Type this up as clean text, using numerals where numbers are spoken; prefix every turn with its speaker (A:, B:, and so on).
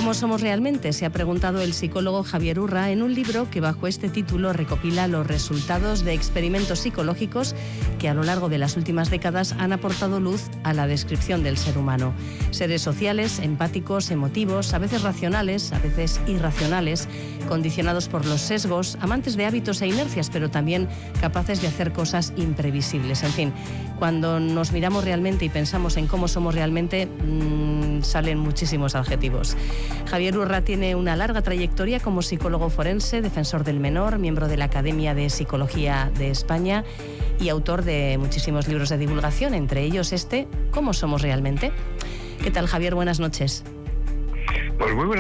A: ¿Cómo somos realmente?, se ha preguntado el psicólogo Javier Urra en un libro que bajo este título recopila los resultados de experimentos psicológicos que a lo largo de las últimas décadas han aportado luz a la descripción del ser humano. Seres sociales, empáticos, emotivos, a veces racionales, a veces irracionales, condicionados por los sesgos, amantes de hábitos e inercias, pero también capaces de hacer cosas imprevisibles. En fin, cuando nos miramos realmente y pensamos en cómo somos realmente, salen muchísimos adjetivos. Javier Urra tiene una larga trayectoria como psicólogo forense, defensor del menor, miembro de la Academia de Psicología de España y autor de muchísimos libros de divulgación, entre ellos este, ¿Cómo somos realmente? ¿Qué tal, Javier? Buenas noches.
B: Pues muy buenas